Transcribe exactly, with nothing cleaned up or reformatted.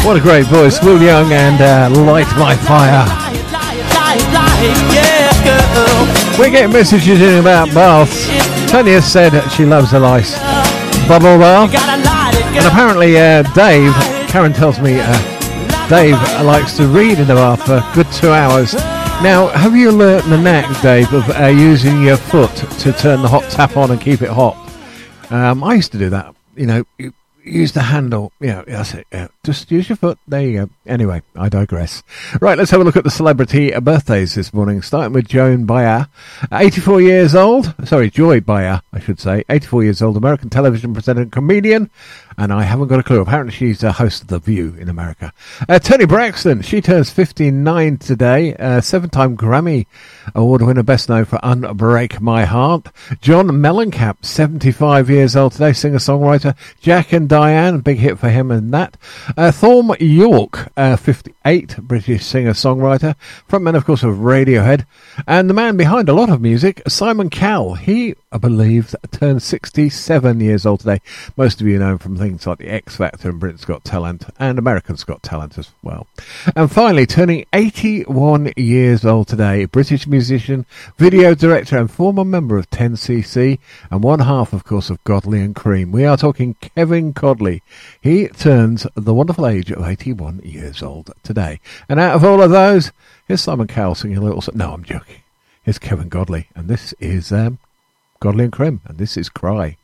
What a great voice, Will Young and uh, Light My Fire. We're getting messages in about baths. Tony has said she loves a nice bubble bath. And apparently uh, Dave, Karen tells me uh, Dave likes to read in the bath for a good two hours. Now, have you learnt the knack, Dave, of uh, using your foot to turn the hot tap on and keep it hot? Um, I used to do that. You know, you use the handle. Yeah, that's it. Yeah. Just use your foot. There you go. Anyway, I digress. Right, let's have a look at the celebrity birthdays this morning, starting with Joan Baez, eighty-four years old. Sorry, Joy Baez, I should say. eighty-four years old, American television presenter and comedian. And I haven't got a clue. Apparently she's a host of The View in America. Uh, Toni Braxton, she turns fifty-nine today. Uh, seven-time Grammy Award winner, best known for Unbreak My Heart. John Mellencamp, seventy-five years old today, singer-songwriter. Jack and Diane, big hit for him and that. Uh, Thorm Yorke, uh, fifty-eight, British singer-songwriter. Frontman, of course, of Radiohead. And the man behind a lot of music, Simon Cowell. He, I believe, turned sixty-seven years old today. Most of you know him from things like the X Factor and Britain's Got Talent and American's Got Talent as well. And finally, turning eighty-one years old today, British musician, video director and former member of ten C C and one half, of course, of Godley and Cream. We are talking Kevin Godley. He turns the wonderful age of eighty-one years old today. And out of all of those, here's Simon Cowell singing a little... No, I'm joking. Here's Kevin Godley, and this is um, Godley and Cream, and this is Cry.